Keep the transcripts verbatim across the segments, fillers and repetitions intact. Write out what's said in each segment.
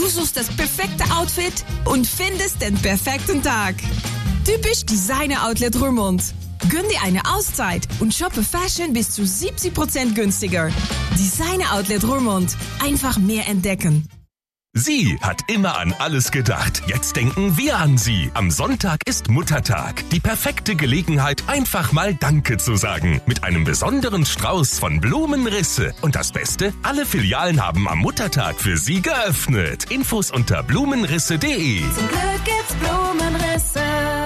Du suchst das perfekte Outfit und findest den perfekten Tag. Typisch Designer Outlet Roermond. Gönn dir eine Auszeit und shoppe Fashion bis zu siebzig Prozent günstiger. Designer Outlet Roermond. Einfach mehr entdecken. Sie hat immer an alles gedacht. Jetzt denken wir an Sie. Am Sonntag ist Muttertag. Die perfekte Gelegenheit, einfach mal Danke zu sagen. Mit einem besonderen Strauß von Blumenrisse. Und das Beste, alle Filialen haben am Muttertag für Sie geöffnet. Infos unter blumenrisse punkt de. Zum Glück gibt's Blumenrisse.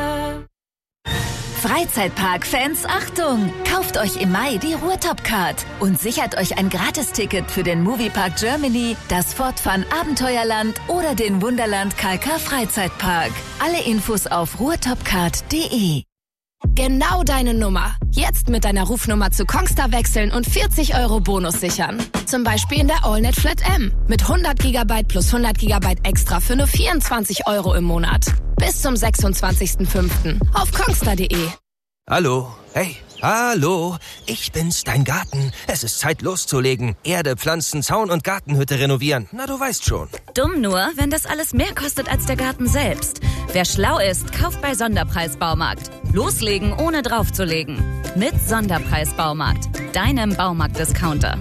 Freizeitpark-Fans, Achtung! Kauft euch im Mai die Ruhrtop-Card und sichert euch ein Gratisticket für den Moviepark Germany, das Fortfun Abenteuerland oder den Wunderland K K Freizeitpark. Alle Infos auf ruhrtopcard punkt de. Genau deine Nummer. Jetzt mit deiner Rufnummer zu Kongstar wechseln und vierzig Euro Bonus sichern. Zum Beispiel in der AllNet Flat M. Mit hundert Gigabyte plus hundert Gigabyte extra für nur vierundzwanzig Euro im Monat. Bis zum sechsundzwanzigsten fünften auf kongstar punkt de. Hallo, hey, hallo, ich bin's, dein Garten. Es ist Zeit loszulegen. Erde, Pflanzen, Zaun und Gartenhütte renovieren. Na, du weißt schon. Dumm nur, wenn das alles mehr kostet als der Garten selbst. Wer schlau ist, kauft bei Sonderpreis Baumarkt. Loslegen, ohne draufzulegen. Mit Sonderpreis Baumarkt, deinem Baumarkt-Discounter.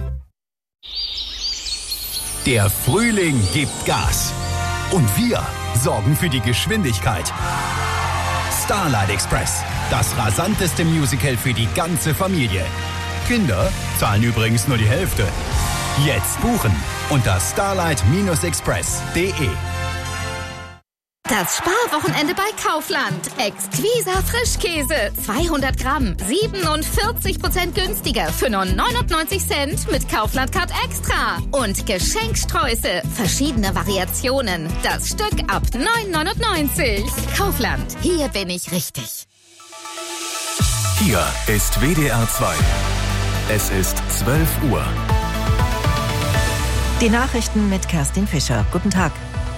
Der Frühling gibt Gas. Und wir sorgen für die Geschwindigkeit. Starlight Express, das rasanteste Musical für die ganze Familie. Kinder zahlen übrigens nur die Hälfte. Jetzt buchen unter starlight Express punkt de. Das Sparwochenende bei Kaufland. Exquisa Frischkäse. zweihundert Gramm. siebenundvierzig Prozent günstiger für nur neunundneunzig Cent mit Kaufland Card Extra. Und Geschenksträuße. Verschiedene Variationen. Das Stück ab neun neunundneunzig. Kaufland. Hier bin ich richtig. Hier ist W D R zwei. Es ist zwölf Uhr. Die Nachrichten mit Kerstin Fischer. Guten Tag.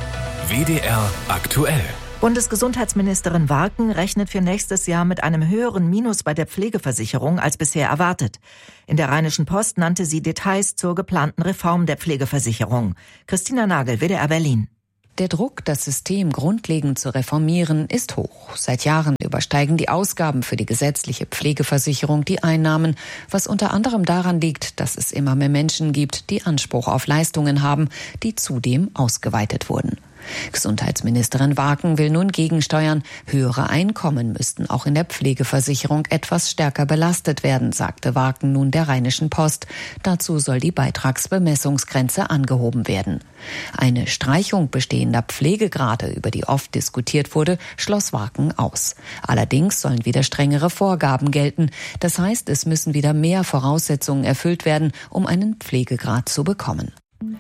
W D R aktuell. Bundesgesundheitsministerin Warken rechnet für nächstes Jahr mit einem höheren Minus bei der Pflegeversicherung als bisher erwartet. In der Rheinischen Post nannte sie Details zur geplanten Reform der Pflegeversicherung. Christina Nagel, W D R Berlin. Der Druck, das System grundlegend zu reformieren, ist hoch. Seit Jahren übersteigen die Ausgaben für die gesetzliche Pflegeversicherung die Einnahmen, was unter anderem daran liegt, dass es immer mehr Menschen gibt, die Anspruch auf Leistungen haben, die zudem ausgeweitet wurden. Gesundheitsministerin Warken will nun gegensteuern. Höhere Einkommen müssten auch in der Pflegeversicherung etwas stärker belastet werden, sagte Warken nun der Rheinischen Post. Dazu soll die Beitragsbemessungsgrenze angehoben werden. Eine Streichung bestehender Pflegegrade, über die oft diskutiert wurde, schloss Warken aus. Allerdings sollen wieder strengere Vorgaben gelten. Das heißt, es müssen wieder mehr Voraussetzungen erfüllt werden, um einen Pflegegrad zu bekommen.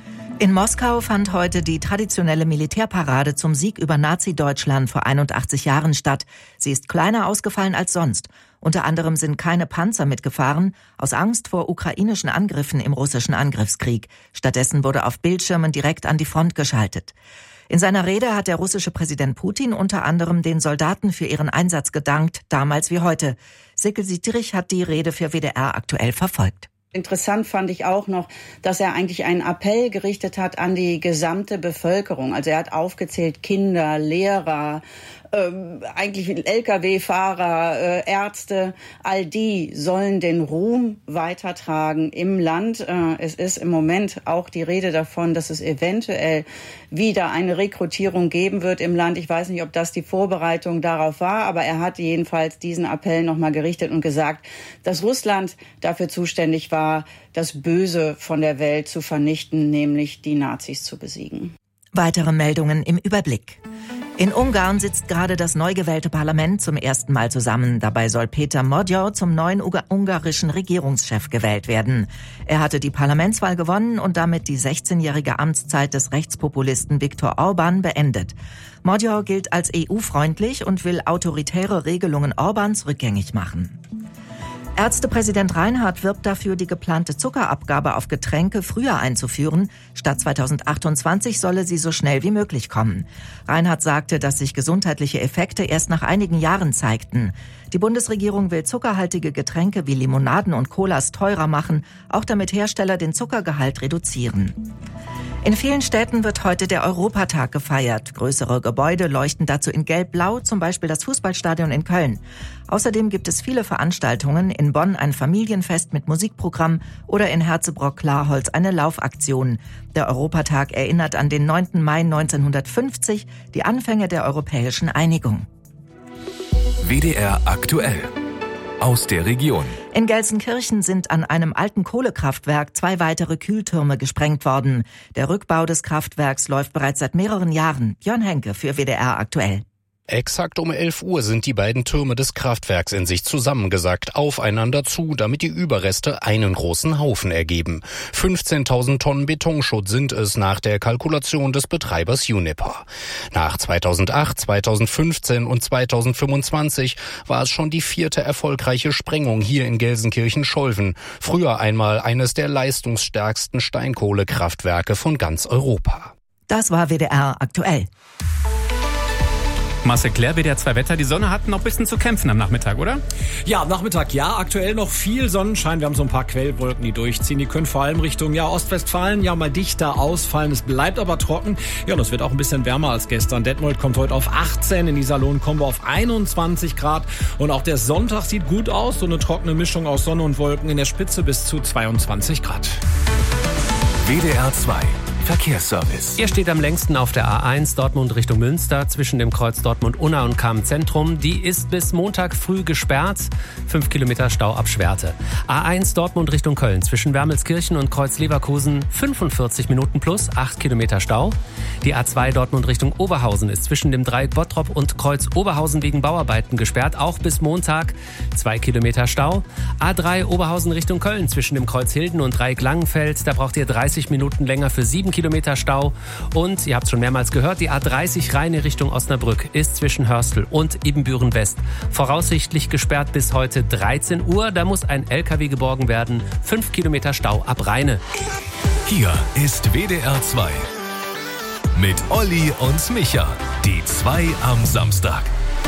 In Moskau fand heute die traditionelle Militärparade zum Sieg über Nazi-Deutschland vor einundachtzig Jahren statt. Sie ist kleiner ausgefallen als sonst. Unter anderem sind keine Panzer mitgefahren, aus Angst vor ukrainischen Angriffen im russischen Angriffskrieg. Stattdessen wurde auf Bildschirmen direkt an die Front geschaltet. In seiner Rede hat der russische Präsident Putin unter anderem den Soldaten für ihren Einsatz gedankt, damals wie heute. Silke Dietrich hat die Rede für W D R aktuell verfolgt. Interessant fand ich auch noch, dass er eigentlich einen Appell gerichtet hat an die gesamte Bevölkerung. Also er hat aufgezählt Kinder, Lehrer, ähm, eigentlich L K W-Fahrer, äh, Ärzte. All die sollen den Ruhm weitertragen im Land. Äh, es ist im Moment auch die Rede davon, dass es eventuell wieder eine Rekrutierung geben wird im Land. Ich weiß nicht, ob das die Vorbereitung darauf war, aber er hat jedenfalls diesen Appell nochmal gerichtet und gesagt, dass Russland dafür zuständig war, das Böse von der Welt zu vernichten, nämlich die Nazis zu besiegen. Weitere Meldungen im Überblick. In Ungarn sitzt gerade das neu gewählte Parlament zum ersten Mal zusammen. Dabei soll Peter Magyar zum neuen ungarischen Regierungschef gewählt werden. Er hatte die Parlamentswahl gewonnen und damit die sechzehnjährige Amtszeit des Rechtspopulisten Viktor Orbán beendet. Magyar gilt als E U-freundlich und will autoritäre Regelungen Orbáns rückgängig machen. Ärztepräsident Reinhardt wirbt dafür, die geplante Zuckerabgabe auf Getränke früher einzuführen. Statt zweitausendachtundzwanzig solle sie so schnell wie möglich kommen. Reinhardt sagte, dass sich gesundheitliche Effekte erst nach einigen Jahren zeigten. Die Bundesregierung will zuckerhaltige Getränke wie Limonaden und Colas teurer machen, auch damit Hersteller den Zuckergehalt reduzieren. In vielen Städten wird heute der Europatag gefeiert. Größere Gebäude leuchten dazu in gelb-blau, zum Beispiel das Fußballstadion in Köln. Außerdem gibt es viele Veranstaltungen, in Bonn ein Familienfest mit Musikprogramm oder in Herzebrock-Klarholz eine Laufaktion. Der Europatag erinnert an den neunten Mai neunzehnhundertfünfzig, die Anfänge der europäischen Einigung. W D R aktuell. Aus der Region. In Gelsenkirchen sind an einem alten Kohlekraftwerk zwei weitere Kühltürme gesprengt worden. Der Rückbau des Kraftwerks läuft bereits seit mehreren Jahren. Björn Henke für W D R aktuell. Exakt um elf Uhr sind die beiden Türme des Kraftwerks in sich zusammengesackt, aufeinander zu, damit die Überreste einen großen Haufen ergeben. fünfzehntausend Tonnen Betonschutt sind es nach der Kalkulation des Betreibers Uniper. Nach zweitausendacht, zweitausendfünfzehn und zweitausendfünfundzwanzig war es schon die vierte erfolgreiche Sprengung hier in Gelsenkirchen-Scholven. Früher einmal eines der leistungsstärksten Steinkohlekraftwerke von ganz Europa. Das war W D R aktuell. Marcel Claire, W D R zwei Wetter. Die Sonne hat noch ein bisschen zu kämpfen am Nachmittag, oder? Ja, am Nachmittag ja. Aktuell noch viel Sonnenschein. Wir haben so ein paar Quellwolken, die durchziehen. Die können vor allem Richtung ja, Ostwestfalen ja mal dichter ausfallen. Es bleibt aber trocken. Ja, und es wird auch ein bisschen wärmer als gestern. Detmold kommt heute auf achtzehn, in Iserlohn kommen wir auf einundzwanzig Grad. Und auch der Sonntag sieht gut aus. So eine trockene Mischung aus Sonne und Wolken, in der Spitze bis zu zweiundzwanzig Grad. W D R zwei Verkehrsservice. Ihr steht am längsten auf der A eins Dortmund Richtung Münster zwischen dem Kreuz Dortmund-Unna und Kamen-Zentrum. Die ist bis Montag früh gesperrt. Fünf Kilometer Stau ab Schwerte. A eins Dortmund Richtung Köln zwischen Wermelskirchen und Kreuz Leverkusen fünfundvierzig Minuten plus, acht Kilometer Stau. Die A zwei Dortmund Richtung Oberhausen ist zwischen dem Dreieck Bottrop und Kreuz Oberhausen wegen Bauarbeiten gesperrt. Auch bis Montag zwei Kilometer Stau. A drei Oberhausen Richtung Köln zwischen dem Kreuz Hilden und Dreieck Langenfeld. Da braucht ihr dreißig Minuten länger für sieben Kilometer Stau. Und ihr habt es schon mehrmals gehört, die A dreißig Rheine Richtung Osnabrück ist zwischen Hörstel und Ibbenbüren West voraussichtlich gesperrt bis heute dreizehn Uhr. Da muss ein L K W geborgen werden. fünf Kilometer Stau ab Rheine. Hier ist W D R zwei mit Olli und Micha. Die zwei am Samstag.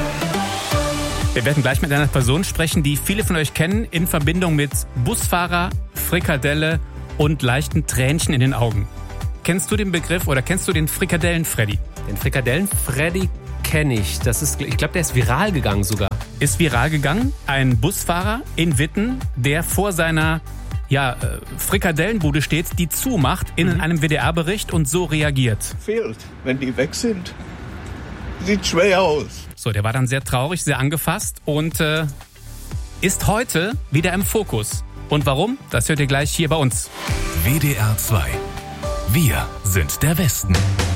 Wir werden gleich mit einer Person sprechen, die viele von euch kennen, in Verbindung mit Busfahrer, Frikadelle und leichten Tränchen in den Augen. Kennst du den Begriff oder kennst du den Frikadellen-Freddy? Den Frikadellen-Freddy kenne ich. Das ist, ich glaube, der ist viral gegangen sogar. Ist viral gegangen. Ein Busfahrer in Witten, der vor seiner ja, Frikadellenbude steht, die zumacht in mhm. einem W D R-Bericht und so reagiert. Fehlt, wenn die weg sind. Sieht schwer aus. So, der war dann sehr traurig, sehr angefasst und äh, ist heute wieder im Fokus. Und warum? Das hört ihr gleich hier bei uns. W D R zwei. Wir sind der Westen.